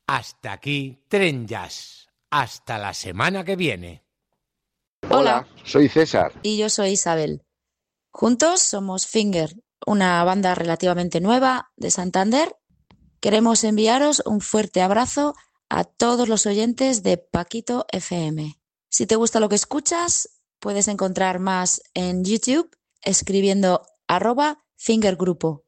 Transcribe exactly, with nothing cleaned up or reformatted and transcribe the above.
Hasta aquí Tren Jazz. Hasta la semana que viene. Hola, soy César. Y yo soy Isabel. Juntos somos Finger, una banda relativamente nueva de Santander. Queremos enviaros un fuerte abrazo a todos los oyentes de Paquito F M. Si te gusta lo que escuchas, puedes encontrar más en YouTube escribiendo arroba Finger Grupo.